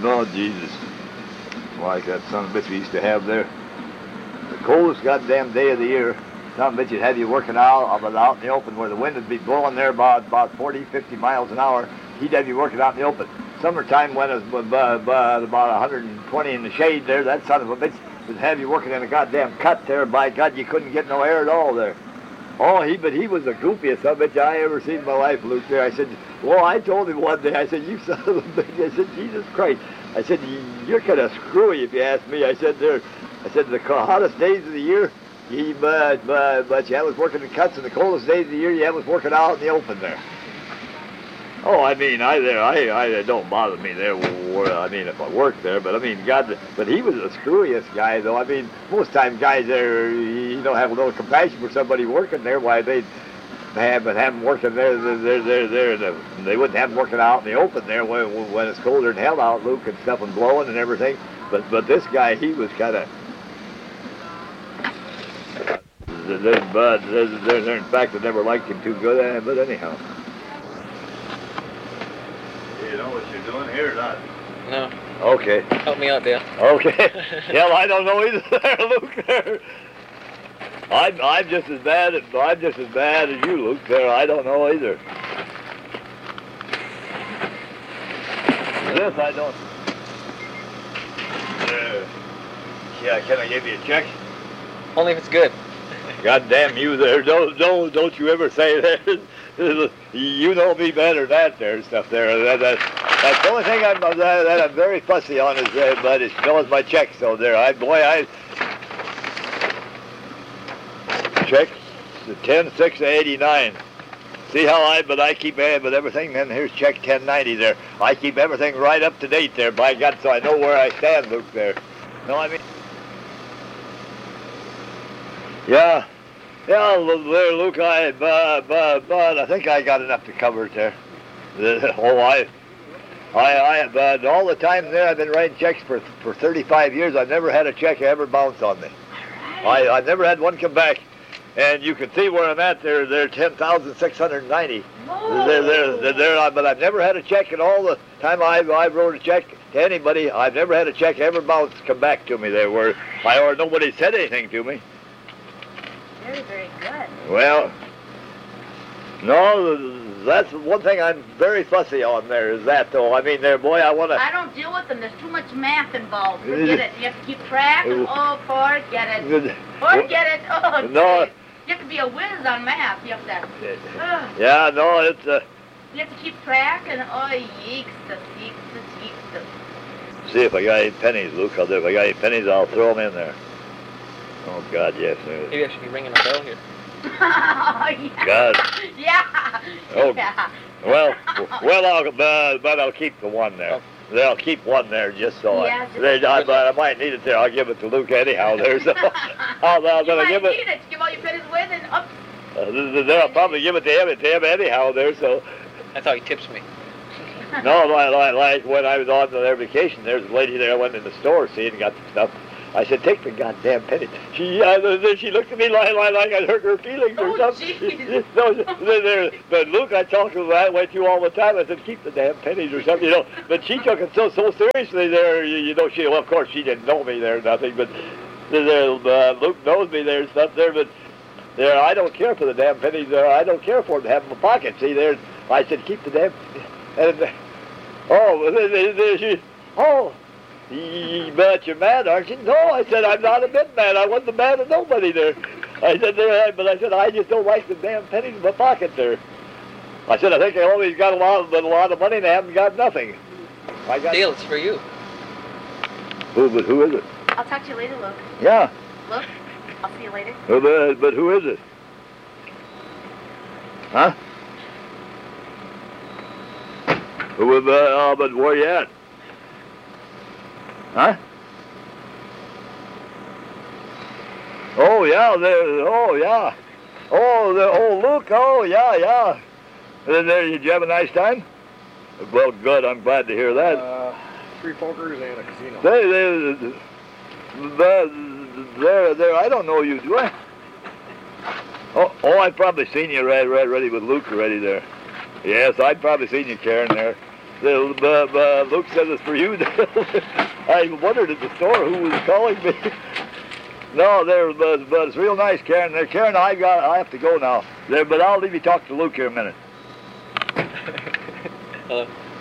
Oh, Jesus. Like that son of a bitch we used to have there. The coldest goddamn day of the year. Son of a bitch would have you working out in the open where the wind would be blowing there about 40, 50 miles an hour. He'd have you working out in the open. Summertime when it was about 120 in the shade there, that son of a bitch would have you working in a goddamn cut there. By God, you couldn't get no air at all there. Oh, but he was the goofiest son of a bitch I ever seen in my life, Luke, there. I said, well, I told him one day, I said, you son of a bitch. I said, Jesus Christ. I said, you're kind of screwy if you ask me. I said, the hottest days of the year, but you was working in cuts, and the coldest days of the year, you was working out in the open there. Oh, I mean, I don't bother me there. I mean, if I work there, but I mean, God, but he was the screwiest guy, though. I mean, most time guys there, you don't have a little compassion for somebody working there. Why they'd have him working there. They wouldn't have him working out in the open there when it's colder than hell out, Luke, and stuff and blowing and everything. But this guy, he was kind of. In fact, I never liked him too good, but anyhow. You know what you're doing here or not? No. Okay. Help me out, Dale. Okay. Yeah, I don't know either there, Luke, there. I'm just as bad as you, Luke, there. I don't know either. This I don't. Yeah, can I give you a check? Only if it's good. God damn you there. Don't you ever say that. You know me better than that there stuff there. That's the only thing that I'm very fussy on is but as well as my check. So there, check the 10/6/89. See how I keep everything. And here's check 1090 there. I keep everything right up to date there. By God, so I know where I stand, Luke. There. No, I mean. Yeah. Yeah, there, Luke, but I think I got enough to cover it there. All the time there, I've been writing checks for 35 years. I've never had a check ever bounce on me. I've never had one come back. And you can see where I'm at there. They're 10,690. But I've never had a check in all the time I wrote a check to anybody. I've never had a check ever bounce come back to me there or nobody said anything to me. Very, very good. Well, no, that's one thing I'm very fussy on there is that, though. I mean, there, boy, I don't deal with them. There's too much math involved. Forget it. You have to keep track. Forget it. Forget it. Oh, no. You have to be a whiz on math. You have to. Yeah, no, it's. You have to keep track, and yeeks. See if I got any pennies, Luke. If I got any pennies, I'll throw them in there. Oh, God, yes. Maybe I should be ringing a bell here. Oh, yeah. God. Yeah. Oh, yeah. Well, I'll keep the one there. Oh. I'll keep one there just so Yeah, I might need it there. I'll give it to Luke anyhow there. So I'll give it. Give all your pennies with and up. I'll probably give it to him anyhow there. So. I thought he tips me. No, like when I was on their vacation, there's a lady there. I went in the store, see, and got some stuff. I said, take the goddamn penny. She looked at me like I hurt her feelings or something. No, but Luke, I talked to her that way too all the time. I said, keep the damn pennies or something, you know. But she took it so seriously there, you know. Well, of course, she didn't know me there or nothing, but Luke knows me there and stuff there. But there, I don't care for the damn pennies there. I don't care for them to have in my pocket. See, there, I said, keep the damn. And but you're mad, aren't you? No, I said, I'm not a bit mad. I wasn't mad at nobody there. I said, I just don't like the damn pennies in my pocket there. I said, I think I always got a lot of money and I haven't got nothing. Dale, it's for you. Who is it? I'll talk to you later, Luke. Yeah. Luke, I'll see you later. But who is it? Huh? But where you at? Huh? Oh, yeah, yeah. Luke, yeah. Did you have a nice time? Well, good, I'm glad to hear that. 3 pokers and a casino. There, I don't know you, do I? Oh, I've probably seen you ready with Luke already there. Yes, I'd probably seen you, Karen, there. Luke says it's for you. I wondered at the store who was calling me. No, but it's real nice, Karen. Karen, I have to go now. But I'll leave you talk to Luke here a minute.